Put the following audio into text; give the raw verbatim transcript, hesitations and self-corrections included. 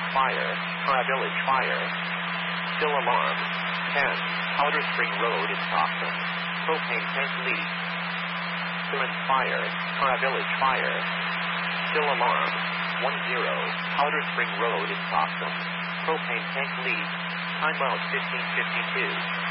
fire. Tri Village fire. Still alarm. ten. Powder Spring Road in Stockton. Propane tank leak. Current fire. Tri Village fire. Still alarm. one zero. Powder Spring Road in Stockton. Propane tank leak. Time out fifteen fifty-two.